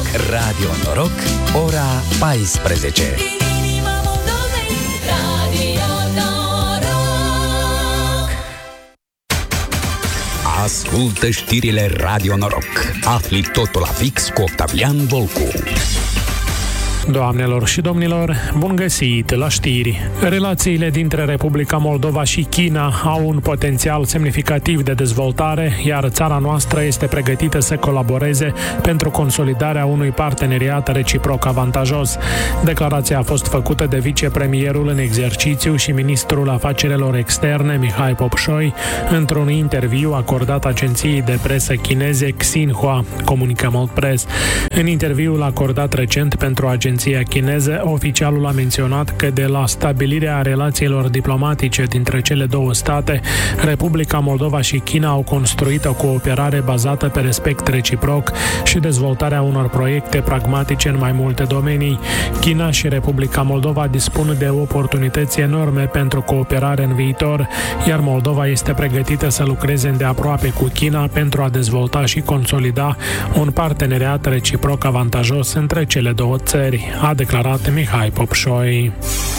Radio Noroc, ora 14. Ascultă știrile Radio Noroc. Afli totul la fix cu Octavian Volcu. Doamnelor și domnilor, bun găsit la știri! Relațiile dintre Republica Moldova și China au un potențial semnificativ de dezvoltare, iar țara noastră este pregătită să colaboreze pentru consolidarea unui parteneriat reciproc avantajos. Declarația a fost făcută de vicepremierul în exercițiu și ministrul afacerilor externe, Mihai Popșoi, într-un interviu acordat agenției de presă chineze Xinhua, comunică Mult Press. În interviul acordat recent pentru agenția chineză, oficialul a menționat că de la stabilirea relațiilor diplomatice dintre cele două state, Republica Moldova și China au construit o cooperare bazată pe respect reciproc și dezvoltarea unor proiecte pragmatice în mai multe domenii. China și Republica Moldova dispun de oportunități enorme pentru cooperare în viitor, iar Moldova este pregătită să lucreze îndeaproape cu China pentru a dezvolta și consolida un parteneriat reciproc avantajos între cele două țări, a declarat Mihai Popșoi.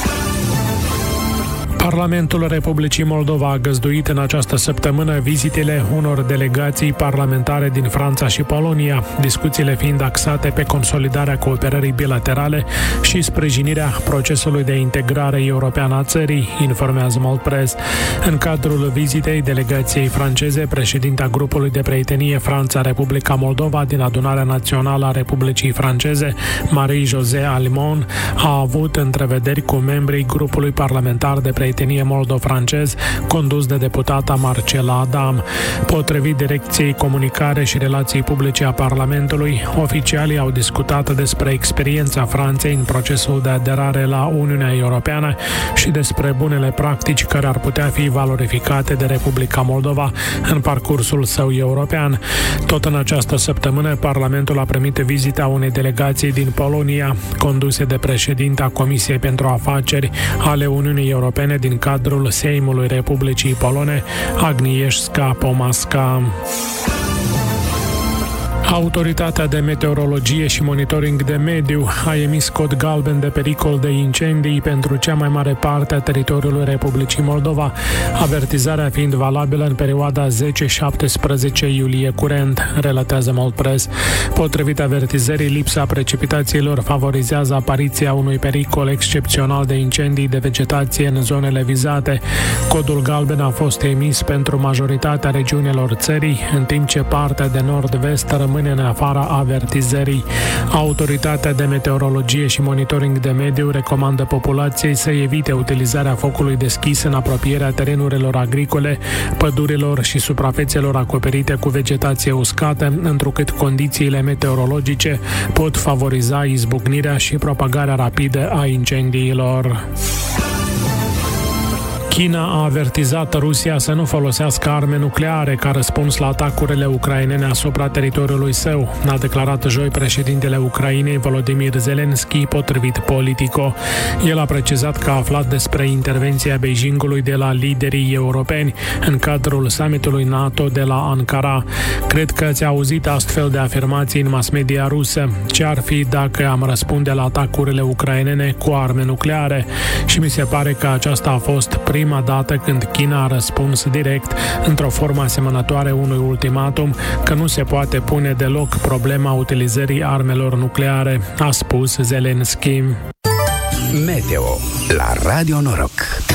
Parlamentul Republicii Moldova a găzduit în această săptămână vizitele unor delegații parlamentare din Franța și Polonia, discuțiile fiind axate pe consolidarea cooperării bilaterale și sprijinirea procesului de integrare europeană a țării, informează Mult Press. În cadrul vizitei delegației franceze, președinta grupului de prietenie Franța-Republica Moldova din Adunarea Națională a Republicii Franceze, Marie-José Alimon, a avut întrevederi cu membrii grupului parlamentar de prietenie moldo-francez, condus de deputata Marcela Adam. Potrivit Direcției Comunicare și Relații Publice a Parlamentului, oficialii au discutat despre experiența Franței în procesul de aderare la Uniunea Europeană și despre bunele practici care ar putea fi valorificate de Republica Moldova în parcursul său european. Tot în această săptămână, Parlamentul a primit vizita unei delegații din Polonia, conduse de președinta Comisiei pentru Afaceri ale Uniunii Europene din cadrul Seimului Republicii Polone, Agnieszka Pomaska. Autoritatea de Meteorologie și Monitoring de Mediu a emis cod galben de pericol de incendii pentru cea mai mare parte a teritoriului Republicii Moldova, avertizarea fiind valabilă în perioada 10-17 iulie curent, relatează Mult Press. Potrivit avertizării, lipsa precipitațiilor favorizează apariția unui pericol excepțional de incendii de vegetație în zonele vizate. Codul galben a fost emis pentru majoritatea regiunilor țării, în timp ce partea de nord-vest rămâne în afara avertizării. Autoritatea de Meteorologie și Monitoring de Mediu recomandă populației să evite utilizarea focului deschis în apropierea terenurilor agricole, pădurilor și suprafețelor acoperite cu vegetație uscată, întrucât condițiile meteorologice pot favoriza izbucnirea și propagarea rapidă a incendiilor. China a avertizat Rusia să nu folosească arme nucleare ca răspuns la atacurile ucrainene asupra teritoriului său, a declarat joi președintele Ucrainei Volodymyr Zelensky, potrivit Politico. El a precizat că a aflat despre intervenția Beijingului de la liderii europeni în cadrul summitului NATO de la Ankara. Cred că ați auzit astfel de afirmații în mass media rusă. Ce ar fi dacă am răspunde la atacurile ucrainene cu arme nucleare? Și mi se pare că aceasta a fost prima dată când China a răspuns direct, într-o formă asemănătoare unui ultimatum, că nu se poate pune deloc problema utilizării armelor nucleare, a spus Zelensky. Meteo la Radio Noroc.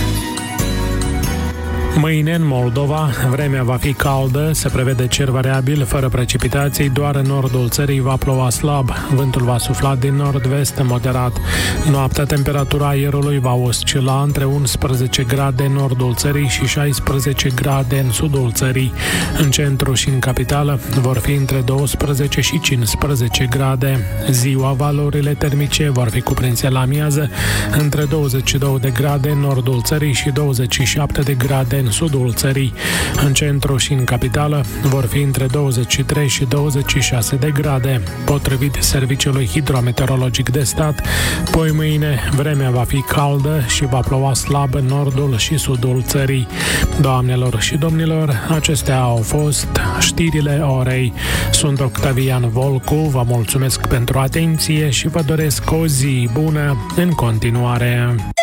Mâine în Moldova, vremea va fi caldă, se prevede cer variabil, fără precipitații, doar în nordul țării va ploua slab, vântul va sufla din nord-vest moderat. Noaptea, temperatura aerului va oscila între 11 grade în nordul țării și 16 grade în sudul țării. În centru și în capitală vor fi între 12 și 15 grade. Ziua, valorile termice vor fi cuprinse la amiază între 22 de grade în nordul țării și 27 de grade în sudul țării. În centru și în capitală vor fi între 23 și 26 de grade. Potrivit Serviciului Hidrometeorologic de Stat, poi mâine vremea va fi caldă și va ploua slab în nordul și sudul țării. Doamnelor și domnilor, acestea au fost știrile orei. Sunt Octavian Volcu, vă mulțumesc pentru atenție și vă doresc o zi bună în continuare.